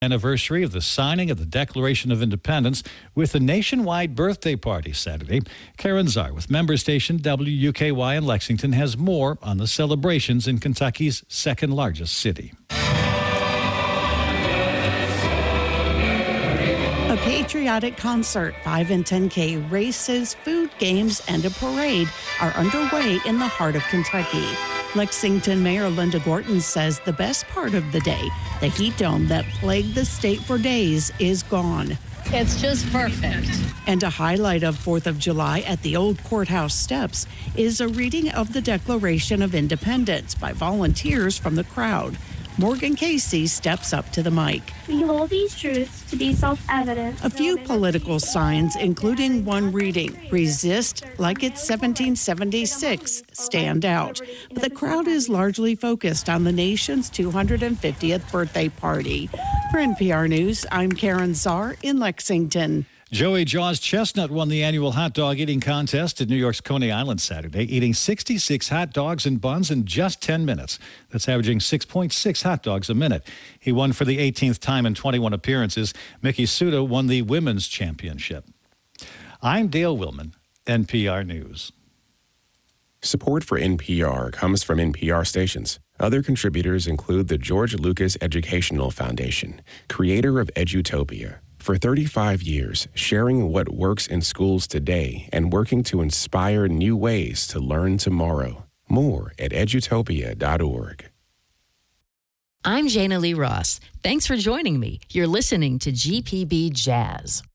Anniversary of the signing of the Declaration of Independence with a nationwide birthday party Saturday. Karen Czar with member station WUKY in Lexington has more on the celebrations in Kentucky's second largest city. A patriotic concert, 5 and 10K races, food, games, and a parade are underway in the heart of Kentucky. Lexington Mayor Linda Gorton says the best part of the day, the heat dome that plagued the state for days, is gone. It's just perfect. And a highlight of 4th of July at the old courthouse steps is a reading of the Declaration of Independence by volunteers from the crowd. Morgan Casey steps up to the mic. We hold these truths to be self-evident. A few political signs, including one reading, "Resist like it's 1776," stand out. But the crowd is largely focused on the nation's 250th birthday party. For NPR News, I'm Karen Czar in Lexington. Joey Jaws Chestnut won the annual hot dog eating contest at New York's Coney Island Saturday, eating 66 hot dogs and buns in just 10 minutes. That's averaging 6.6 hot dogs a minute. He won for the 18th time in 21 appearances. Mickey Suda won the women's championship. I'm Dale Willman, NPR News. Support for NPR comes from NPR stations. Other contributors include the George Lucas Educational Foundation, creator of Edutopia. For 35 years, sharing what works in schools today and working to inspire new ways to learn tomorrow. More at edutopia.org. I'm Jana Lee Ross. Thanks for joining me. You're listening to GPB Jazz.